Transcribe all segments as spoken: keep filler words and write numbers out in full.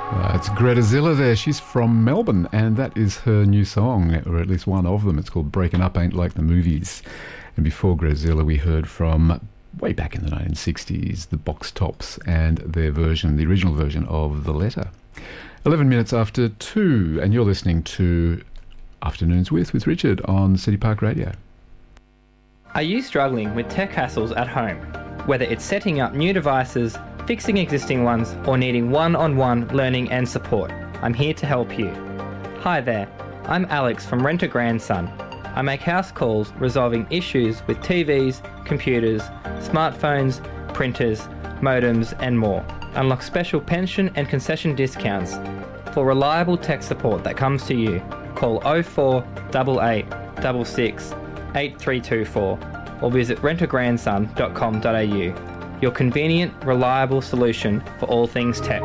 Uh, it's Greta Zilla there. She's from Melbourne, and that is her new song, or at least one of them. It's called Breaking Up Ain't Like the Movies. And before Greta Zilla, we heard from way back in the nineteen sixties, the Box Tops and their version, the original version of The Letter. eleven minutes after two, and you're listening to Afternoons With, with Richard on City Park Radio. Are you struggling with tech hassles at home? Whether it's setting up new devices, fixing existing ones, or needing one-on-one learning and support, I'm here to help you. Hi there, I'm Alex from Rent a Grandson. I make house calls resolving issues with T Vs, computers, smartphones, printers, modems and more. Unlock special pension and concession discounts. For reliable tech support that comes to you, call oh four eight eight six six eight three two four or visit rent a grandson dot com dot a u. Your convenient, reliable solution for all things tech.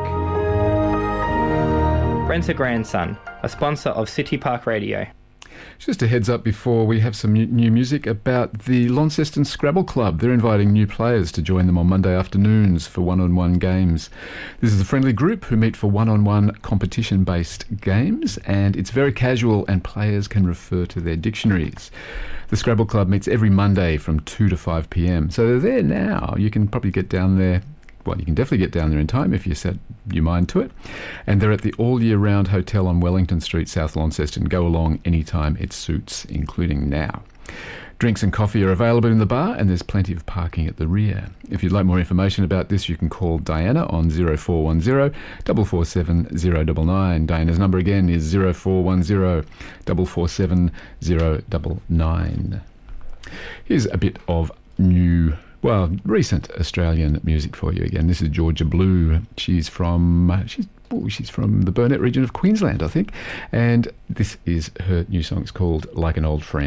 Rent a Grandson, a sponsor of City Park Radio. Just a heads up before we have some new music about the Launceston Scrabble Club. They're inviting new players to join them on Monday afternoons for one-on-one games. This is a friendly group who meet for one-on-one competition-based games, and it's very casual and players can refer to their dictionaries. The Scrabble Club meets every Monday from two to five p.m. So they're there now. You can probably get down there. Well, you can definitely get down there in time if you set your mind to it. And they're at the All Year Round Hotel on Wellington Street, South Launceston. Go along anytime it suits, including now. Drinks and coffee are available in the bar, and there's plenty of parking at the rear. If you'd like more information about this, you can call Diana on oh four one oh, four four seven, oh nine nine. Diana's number again is oh four one oh, four four seven, oh nine nine. Here's a bit of new... Well, recent Australian music for you again. This is Georgia Blue. She's from she's oh, she's from the Burnett region of Queensland, I think. And this is her new song. It's called Like an Old Friend.